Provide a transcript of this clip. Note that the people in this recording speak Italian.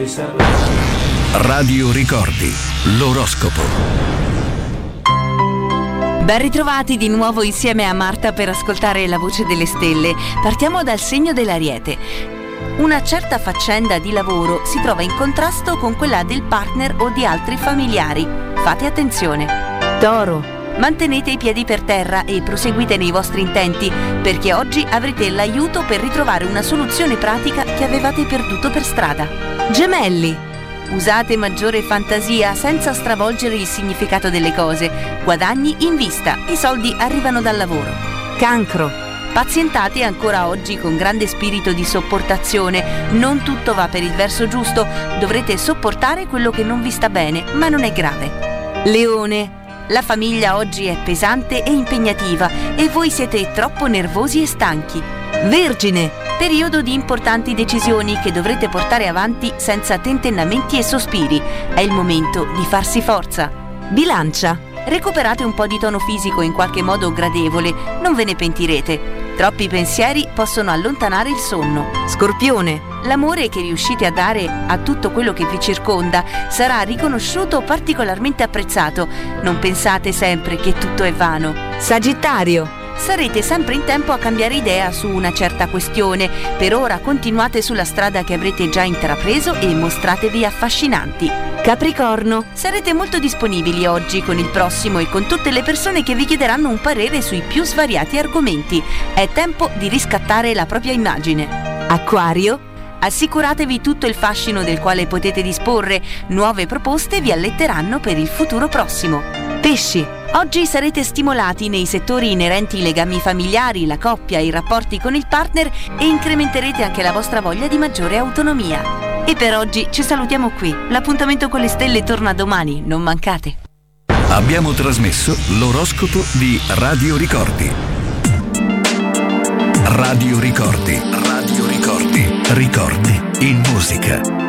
Radio Ricordi, l'oroscopo. Ben ritrovati di nuovo insieme a Marta per ascoltare la voce delle stelle. Partiamo dal segno dell'Ariete. Una certa faccenda di lavoro si trova in contrasto con quella del partner o di altri familiari. Fate attenzione. Toro. Mantenete i piedi per terra e proseguite nei vostri intenti, perché oggi avrete l'aiuto per ritrovare una soluzione pratica che avevate perduto per strada. Gemelli. Usate maggiore fantasia senza stravolgere il significato delle cose. Guadagni in vista, i soldi arrivano dal lavoro. Cancro. Pazientate ancora oggi con grande spirito di sopportazione. Non tutto va per il verso giusto, dovrete sopportare quello che non vi sta bene, ma non è grave. Leone. La famiglia oggi è pesante e impegnativa e voi siete troppo nervosi e stanchi. Vergine. Periodo di importanti decisioni che dovrete portare avanti senza tentennamenti e sospiri. È il momento di farsi forza. Bilancia. Recuperate un po' di tono fisico in qualche modo gradevole, non ve ne pentirete. Troppi pensieri possono allontanare il sonno. Scorpione. L'amore che riuscite a dare a tutto quello che vi circonda sarà riconosciuto o particolarmente apprezzato. Non pensate sempre che tutto è vano. Sagittario. Sarete sempre in tempo a cambiare idea su una certa questione. Per ora continuate sulla strada che avrete già intrapreso e mostratevi affascinanti. Capricorno. Sarete molto disponibili oggi con il prossimo e con tutte le persone che vi chiederanno un parere sui più svariati argomenti. È tempo di riscattare la propria immagine. Acquario. Assicuratevi tutto il fascino del quale potete disporre. Nuove proposte vi alletteranno per il futuro prossimo. Pesci. Oggi sarete stimolati nei settori inerenti ai legami familiari, la coppia, i rapporti con il partner e incrementerete anche la vostra voglia di maggiore autonomia. E per oggi ci salutiamo qui. L'appuntamento con le stelle torna domani, non mancate. Abbiamo trasmesso l'oroscopo di Radio Ricordi. Radio Ricordi. Radio Ricordi. Ricordi in musica.